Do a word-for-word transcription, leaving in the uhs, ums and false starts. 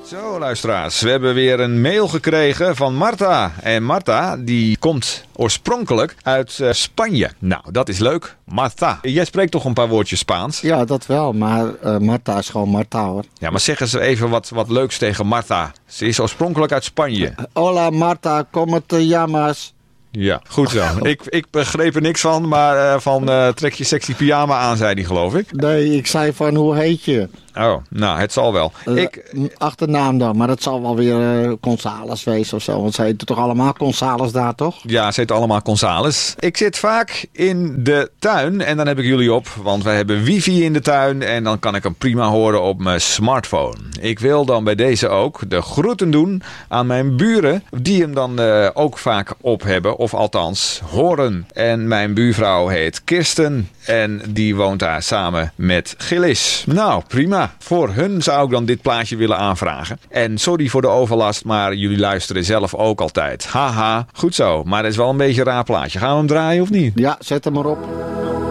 Zo, luisteraars, we hebben weer een mail gekregen van Marta. En Marta, die komt oorspronkelijk uit uh, Spanje. Nou, dat is leuk. Marta, jij spreekt toch een paar woordjes Spaans? Ja, dat wel, maar uh, Marta is gewoon Marta, hoor. Ja, maar zeg eens even wat, wat leuks tegen Marta. Ze is oorspronkelijk uit Spanje. Uh, hola Marta, como te llamas? Ja, goed zo. ik, ik begreep er niks van, maar uh, van uh, trek je sexy pyjama aan, zei die, geloof ik. Nee, ik zei van hoe heet je? Oh, nou, het zal wel. Uh, ik... Achternaam dan, maar dat zal wel weer uh, Gonzales wezen of zo. Want ze heten toch allemaal Gonzales daar, toch? Ja, ze heten allemaal Gonzales. Ik zit vaak in de tuin en dan heb ik jullie op, want wij hebben wifi in de tuin en dan kan ik hem prima horen op mijn smartphone. Ik wil dan bij deze ook de groeten doen aan mijn buren, die hem dan uh, ook vaak op hebben, of althans horen. En mijn buurvrouw heet Kirsten en die woont daar samen met Gillis. Nou, prima. Voor hun zou ik dan dit plaatje willen aanvragen. En sorry voor de overlast, maar jullie luisteren zelf ook altijd. Haha, goed zo. Maar het is wel een beetje een raar plaatje. Gaan we hem draaien of niet? Ja, zet hem maar op.